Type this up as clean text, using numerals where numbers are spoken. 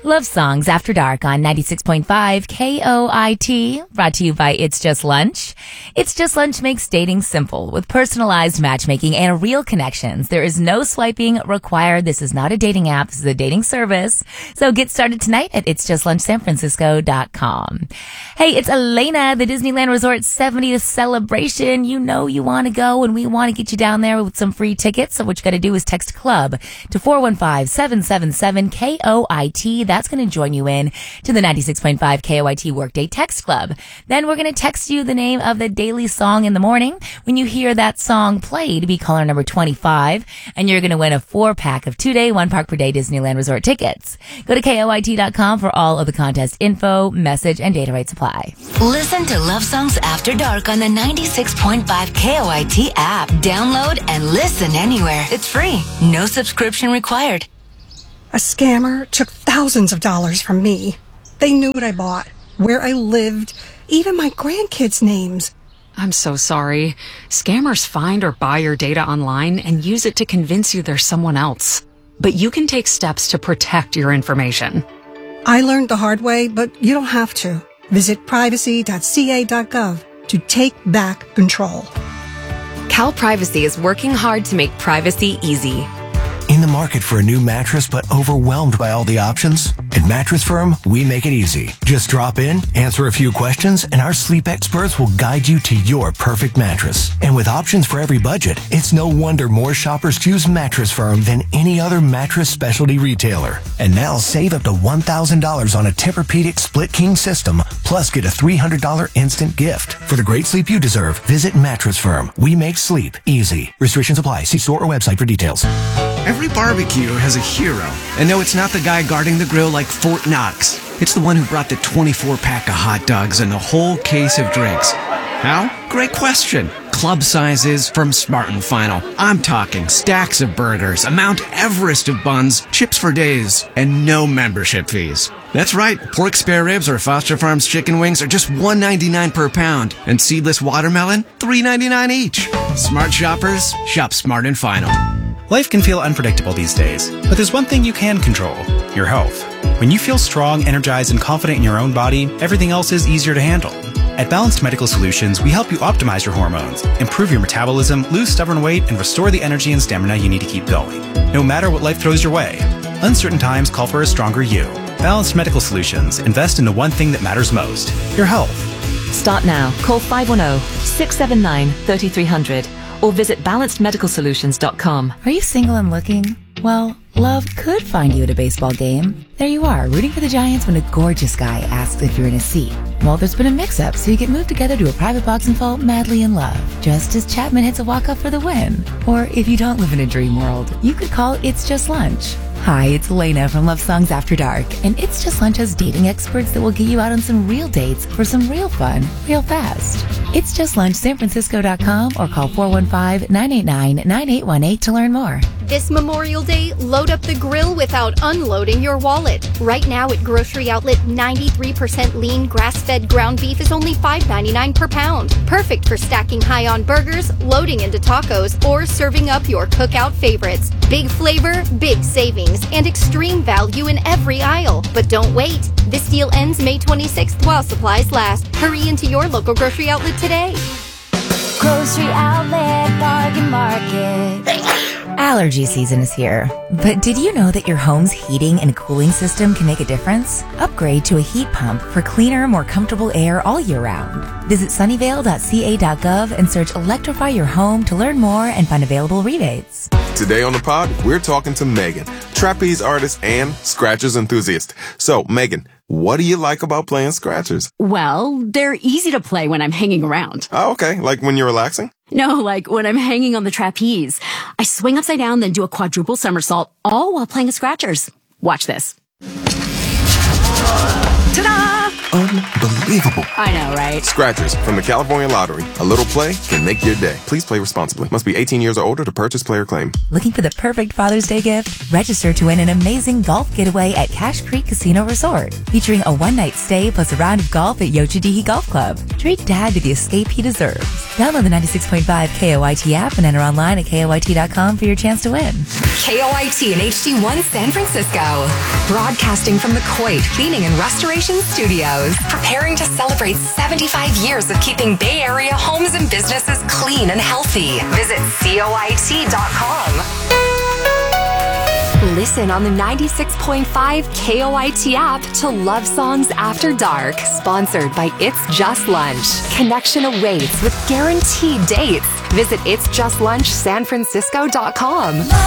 Love Songs After Dark on 96.5 KOIT, brought to you by It's Just Lunch. It's Just Lunch makes dating simple with personalized matchmaking and real connections. There is no swiping required. This is not a dating app. This is a dating service. So get started tonight at it'sjustlunchsanfrancisco.com. Hey, it's Elena, the Disneyland Resort 70th celebration. You know you want to go and we want to get you down there with some free tickets. So what you got to do is text CLUB to 415-777-KOIT. That's going to join you in to the 96.5 KOIT Workday Text Club. Then we're going to text you the name of the daily song in the morning. When you hear that song played, be caller number 25, and you're going to win a 4-pack of 2-day, 1-park per day Disneyland Resort tickets. Go to KOIT.com for all of the contest info, message, and data rate supply. Listen to Love Songs After Dark on the 96.5 KOIT app. Download and listen anywhere. It's free. No subscription required. A scammer took thousands of dollars from me. They knew what I bought, where I lived, even my grandkids' names. I'm so sorry. Scammers find or buy your data online and use it to convince you they're someone else. But you can take steps to protect your information. I learned the hard way, but you don't have to. Visit privacy.ca.gov to take back control. CalPrivacy is working hard to make privacy easy. In the market for a new mattress but overwhelmed by all the options? At Mattress Firm, we make it easy. Just drop in, answer a few questions, and our sleep experts will guide you to your perfect mattress. And with options for every budget, it's no wonder more shoppers choose Mattress Firm than any other mattress specialty retailer. And now save up to $1,000 on a Tempur-Pedic split king system, plus get a $300 instant gift. For the great sleep you deserve, visit Mattress Firm. We make sleep easy. Restrictions apply. See store or website for details. Every barbecue has a hero. And no, it's not the guy guarding the grill like Fort Knox. It's the one who brought the 24-pack of hot dogs and the whole case of drinks. How? Great question. Club sizes from Smart and Final. I'm talking stacks of burgers, a Mount Everest of buns, chips for days, and no membership fees. That's right. Pork spare ribs or Foster Farms chicken wings are just $1.99 per pound. And seedless watermelon, $3.99 each. Smart shoppers, shop Smart and Final. Life can feel unpredictable these days, but there's one thing you can control: your health. When you feel strong, energized, and confident in your own body, everything else is easier to handle. At Balanced Medical Solutions, we help you optimize your hormones, improve your metabolism, lose stubborn weight, and restore the energy and stamina you need to keep going, no matter what life throws your way. Uncertain times call for a stronger you. Balanced Medical Solutions. Invest in the one thing that matters most: your health. Start now. Call 510-679-3300 or visit balancedmedicalsolutions.com. Are you single and looking? Well, love could find you at a baseball game. There you are, rooting for the Giants when a gorgeous guy asks if you're in a seat. Well, there's been a mix-up, so you get moved together to a private box and fall madly in love, just as Chapman hits a walk-up for the win. Or if you don't live in a dream world, you could call It's Just Lunch. Hi, it's Elena from Love Songs After Dark, and It's Just Lunch has dating experts that will get you out on some real dates for some real fun, real fast. It's Just Lunch, sanfrancisco.com, or call 415-989-9818 to learn more. This Memorial Day, load up the grill without unloading your wallet. Right now at Grocery Outlet, 93% lean grass-fed ground beef is only $5.99 per pound. Perfect for stacking high on burgers, loading into tacos, or serving up your cookout favorites. Big flavor, big savings, and extreme value in every aisle. But don't wait. This deal ends May 26th while supplies last. Hurry into your local Grocery Outlet today. Grocery Outlet Bargain Market. Allergy season is here. But did you know that your home's heating and cooling system can make a difference? Upgrade to a heat pump for cleaner, more comfortable air all year round. Visit sunnyvale.ca.gov and search Electrify Your Home to learn more and find available rebates. Today on the pod, we're talking to Megan, trapeze artist and scratchers enthusiast. So, Megan, what do you like about playing scratchers? Well, they're easy to play when I'm hanging around. Oh, okay. Like when you're relaxing? No, like when I'm hanging on the trapeze. I swing upside down, then do a quadruple somersault, all while playing scratchers. Watch this. Ta-da! Unbelievable. unbelievable. I know, right? Scratchers from the California Lottery. A little play can make your day. Please play responsibly. Must be 18 years or older to purchase player claim. Looking for the perfect Father's Day gift? Register to win an amazing golf getaway at Cache Creek Casino Resort, featuring a one-night stay plus a round of golf at Yochadihi Golf Club. Treat Dad to the escape he deserves. Download the 96.5 KOIT app and enter online at KOIT.com for your chance to win. KOIT and HD1 San Francisco. Broadcasting from the Coit Cleaning and Restoration Studios. Preparing to celebrate 75 years of keeping Bay Area homes and businesses clean and healthy. Visit KOIT.com. Listen on the 96.5 KOIT app to Love Songs After Dark. Sponsored by It's Just Lunch. Connection awaits with guaranteed dates. Visit itsjustlunchsanfrancisco.com.